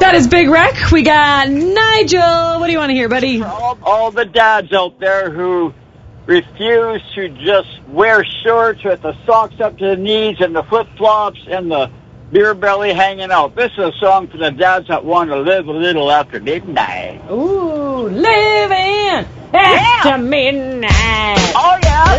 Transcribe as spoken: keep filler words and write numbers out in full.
That is Big Wreck. We got Nigel. What do you want to hear, buddy? For all, all the dads out there who refuse to just wear shorts with the socks up to the knees and the flip-flops and the beer belly hanging out. This is a song for the dads that want to live a little after midnight. Ooh, living after Yeah. midnight. Oh, yeah.